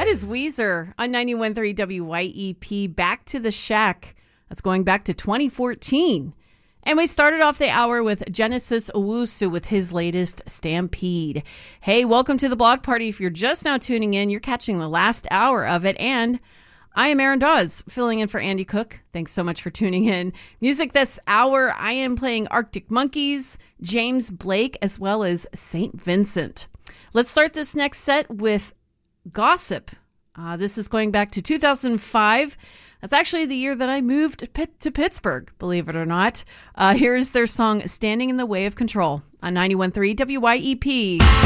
That is Weezer on 91.3 WYEP, Back to the Shack. That's going back to 2014. And we started off the hour with Genesis Owusu with his latest Stampede. Hey, welcome to the Block Party. If you're just now tuning in, you're catching the last hour of it. And I am Erin Dawes, filling in for Andy Cook. Thanks so much for tuning in. Music this hour, I am playing Arctic Monkeys, James Blake, as well as St. Vincent. Let's start this next set with Gossip. This is going back to 2005. That's actually the year that I moved to Pittsburgh, believe it or not. Here's their song, Standing in the Way of Control, on 91.3 WYEP.